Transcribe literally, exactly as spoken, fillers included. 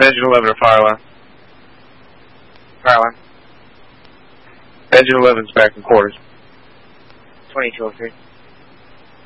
Engine eleven to fire line. Fire line. Engine eleven's back in quarters. twenty-two oh three.